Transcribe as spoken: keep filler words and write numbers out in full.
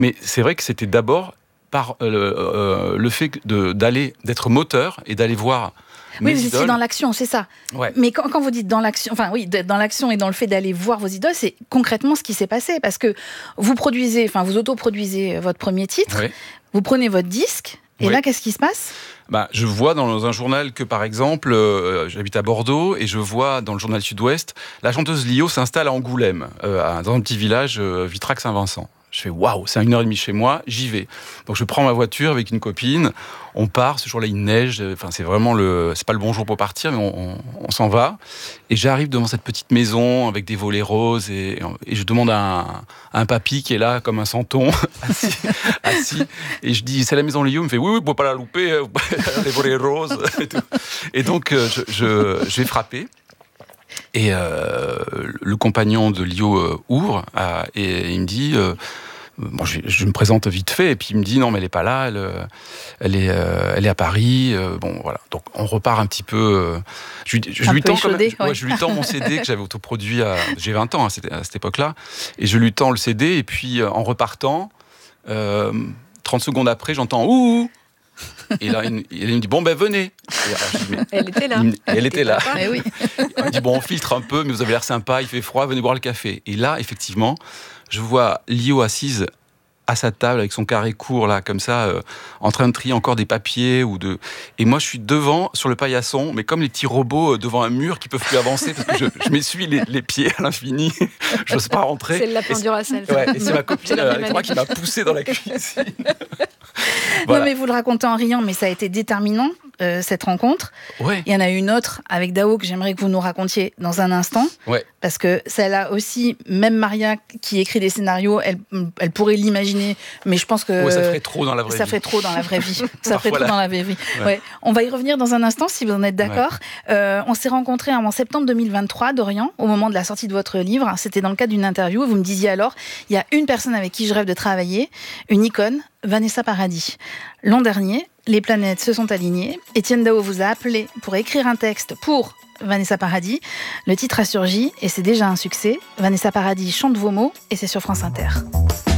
Mais c'est vrai que c'était d'abord par euh, euh, le fait de, d'aller, d'être moteur et d'aller voir. Oui, vous étiez dans l'action, c'est ça. Ouais. Mais quand, quand vous dites dans l'action, enfin oui, dans l'action et dans le fait d'aller voir vos idoles, c'est concrètement ce qui s'est passé. Parce que vous produisez, enfin vous autoproduisez votre premier titre, ouais. Vous prenez votre disque, et ouais. Là, qu'est-ce qui se passe ? Bah, je vois dans un journal que, par exemple, euh, j'habite à Bordeaux, et je vois dans le journal Sud-Ouest, la chanteuse Lio s'installe à Angoulême, euh, dans un petit village, euh, Vitrac-Saint-Vincent. Je fais waouh, c'est à une heure et demie chez moi, j'y vais. Donc je prends ma voiture avec une copine, on part, ce jour-là il neige, enfin c'est vraiment le, c'est pas le bon jour pour partir, mais on, on, on s'en va. Et j'arrive devant cette petite maison avec des volets roses et, et je demande à un, à un papy qui est là comme un santon, assis, assis, et je dis c'est la maison Lio, il me fait oui oui, pour pas la louper, les volets roses. Et, tout. Et donc je, je, je vais frapper. Et euh, le compagnon de Lio euh, ouvre euh, et il me dit, euh, bon, je, je me présente vite fait, et puis il me dit non mais elle est pas là, elle, elle est, euh, elle est à Paris. Euh, bon voilà, donc on repart un petit peu. Euh, je, je, je lui tends comme, échaudé, ouais, ouais. je lui tends mon C D que j'avais autoproduit. À, j'ai vingt ans à cette, à cette époque-là, et je lui tends le C D et puis en repartant, euh, trente secondes après, j'entends ouh. Et là, il, il me dit bon ben venez. Et alors, dis, elle était là. Il, elle, elle était là. Mais oui. Il me dit bon on filtre un peu, mais vous avez l'air sympa, il fait froid, venez boire le café. Et là effectivement, je vois Lio assise à sa table avec son carré court là comme ça, euh, en train de trier encore des papiers ou de. Et moi je suis devant sur le paillasson, mais comme les petits robots euh, devant un mur qui peuvent plus avancer parce que je, je m'essuie les, les pieds à l'infini. J'ose pas rentrer. C'est le lapin du Racel. Ouais, et c'est ma copine Alexandra qui m'a poussé dans la cuisine. Voilà. Non mais vous le racontez en riant, mais ça a été déterminant euh, cette rencontre. Ouais. Il y en a une autre avec Dao que j'aimerais que vous nous racontiez dans un instant. Ouais. Parce que celle-là aussi, même Maria qui écrit des scénarios, elle, elle pourrait l'imaginer, mais je pense que ouais, ça ferait trop dans la vraie ça vie. ferait trop dans la vraie vie. ça ferait trop là. dans la vraie vie. Ouais. Ouais. On va y revenir dans un instant si vous en êtes d'accord. Ouais. Euh, on s'est rencontrés en septembre deux mille vingt-trois, Dorian, au moment de la sortie de votre livre. C'était dans le cadre d'une interview. Vous me disiez alors, il y a une personne avec qui je rêve de travailler, une icône, Vanessa Paradis. L'an dernier, les planètes se sont alignées. Étienne Dao vous a appelé pour écrire un texte pour Vanessa Paradis. Le titre a surgi et c'est déjà un succès. Vanessa Paradis chante vos mots et c'est sur France Inter.